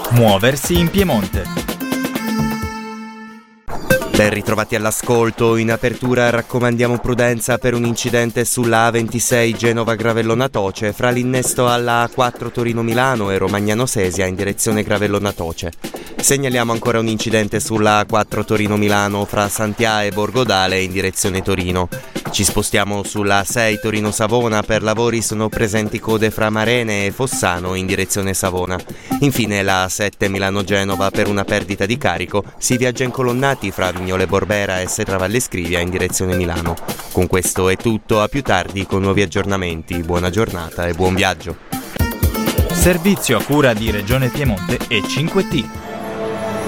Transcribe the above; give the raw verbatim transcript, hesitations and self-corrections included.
Muoversi in Piemonte. Ben ritrovati all'ascolto. In apertura raccomandiamo prudenza per un incidente sulla A ventisei Genova-Gravellona Toce fra l'innesto alla A quattro Torino-Milano e Romagnano-Sesia in direzione Gravellona Toce. Segnaliamo ancora un incidente sulla A quattro Torino-Milano fra Santià e Borgodale in direzione Torino. Ci spostiamo sulla A sei Torino-Savona. Per lavori sono presenti code fra Marene e Fossano in direzione Savona. Infine la A sette Milano-Genova. Per una perdita di carico si viaggia incolonnati fra Vignole Borbera e Setra Valle Scrivia in direzione Milano. Con questo è tutto, a più tardi con nuovi aggiornamenti. Buona giornata e buon viaggio. Servizio a cura di Regione Piemonte e cinque T.